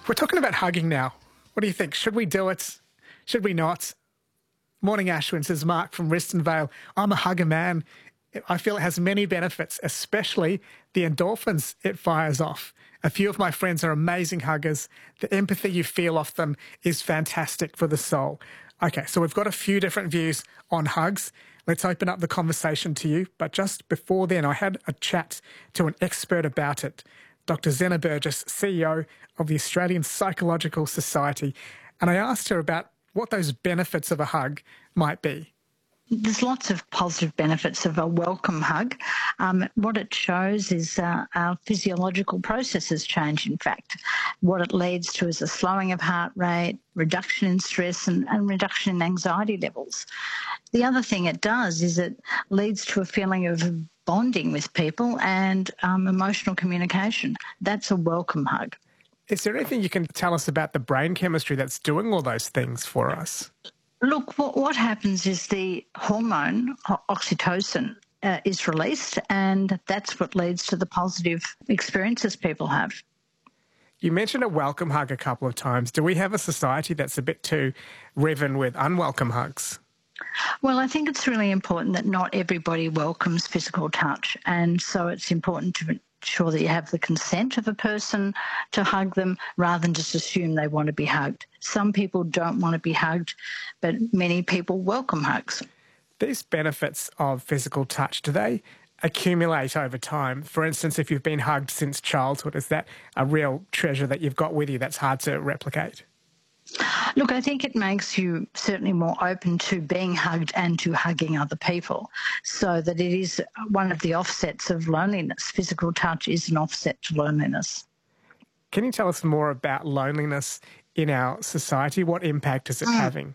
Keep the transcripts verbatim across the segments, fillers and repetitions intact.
We're talking about hugging now. What do you think? Should we do it? Should we not? Morning, Ashwin, says Mark from Riston Vale. I'm a hugger man. I feel it has many benefits, especially the endorphins it fires off. A few of my friends are amazing huggers. The empathy you feel off them is fantastic for the soul. Okay, so we've got a few different views on hugs. Let's open up the conversation to you. But just before then, I had a chat to an expert about it, Doctor Zena Burgess, C E O of the Australian Psychological Society, and I asked her about what those benefits of a hug might be. There's lots of positive benefits of a welcome hug. Um, what it shows is uh, our physiological processes change, in fact. What it leads to is a slowing of heart rate, reduction in stress and, and reduction in anxiety levels. The other thing it does is it leads to a feeling of bonding with people and um, emotional communication. That's a welcome hug. Is there anything you can tell us about the brain chemistry that's doing all those things for us? Look, what, what happens is the hormone, oxytocin, uh, is released, and that's what leads to the positive experiences people have. You mentioned a welcome hug a couple of times. Do we have a society that's a bit too riven with unwelcome hugs? Well, I think it's really important that not everybody welcomes physical touch, and so it's important to ensure that you have the consent of a person to hug them rather than just assume they want to be hugged. Some people don't want to be hugged, but many people welcome hugs. These benefits of physical touch, do they accumulate over time? For instance, if you've been hugged since childhood, is that a real treasure that you've got with you that's hard to replicate? Look, I think it makes you certainly more open to being hugged and to hugging other people, so that it is one of the offsets of loneliness. Physical touch is an offset to loneliness. Can you tell us more about loneliness in our society? What impact is it mm. having?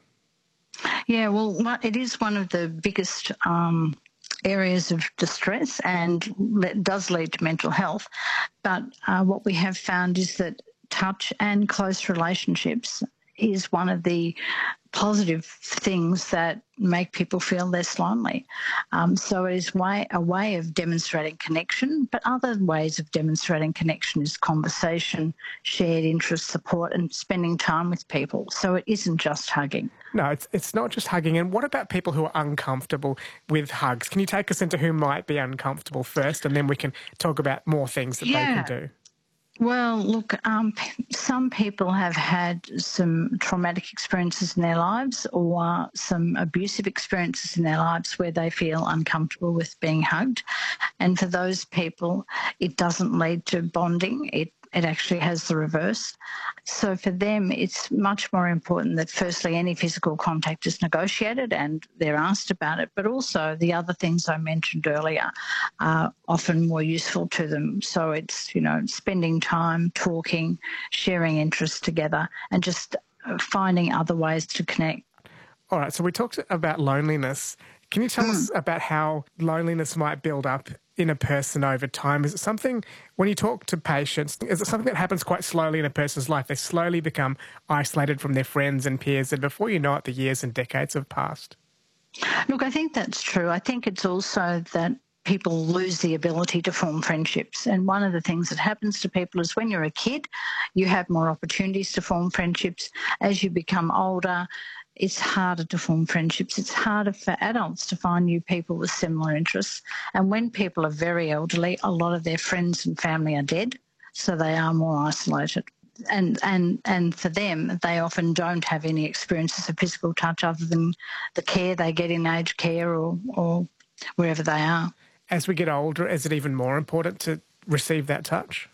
Yeah, well, it is one of the biggest um, areas of distress and does lead to mental health. But uh, what we have found is that touch and close relationships is one of the positive things that make people feel less lonely. Um, so it is way, a way of demonstrating connection, but other ways of demonstrating connection is conversation, shared interest, support, and spending time with people. So it isn't just hugging. No, it's, it's not just hugging. And what about people who are uncomfortable with hugs? Can you take us into who might be uncomfortable first, and then we can talk about more things that yeah. they can do? Well, look, um, some people have had some traumatic experiences in their lives or some abusive experiences in their lives where they feel uncomfortable with being hugged. And for those people, it doesn't lead to bonding. It It actually has the reverse. So for them, it's much more important that firstly any physical contact is negotiated and they're asked about it, but also the other things I mentioned earlier are often more useful to them. So it's, you know, spending time, talking, sharing interests together and just finding other ways to connect. All right, so we talked about loneliness. Can you tell mm. us about how loneliness might build up in a person over time? Is it something, when you talk to patients, is it something that happens quite slowly in a person's life? They slowly become isolated from their friends and peers, and before you know it, the years and decades have passed. Look, I think that's true. I think it's also that people lose the ability to form friendships. And one of the things that happens to people is when you're a kid, you have more opportunities to form friendships. As you become older, it's harder to form friendships. It's harder for adults to find new people with similar interests. And when people are very elderly, a lot of their friends and family are dead, so they are more isolated. And and and for them, they often don't have any experiences of physical touch other than the care they get in aged care or, or wherever they are. As we get older, is it even more important to receive that touch?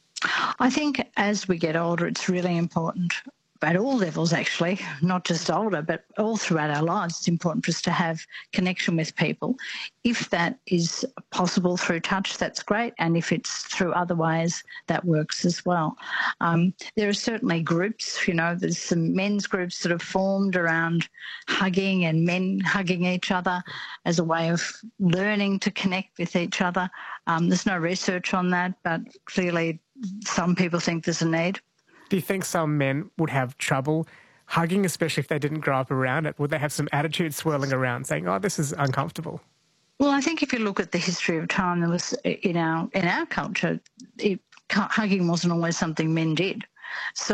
I think as we get older, it's really important. At all levels, actually, not just older, but all throughout our lives, it's important for us to have connection with people. If that is possible through touch, that's great. And if it's through other ways, that works as well. Um, there are certainly groups, you know, there's some men's groups that have formed around hugging and men hugging each other as a way of learning to connect with each other. Um, there's no research on that, but clearly some people think there's a need. Do you think some men would have trouble hugging, especially if they didn't grow up around it? Would they have some attitude swirling around saying, oh, this is uncomfortable? Well, I think if you look at the history of time, there was in our in our culture, it, hugging wasn't always something men did. So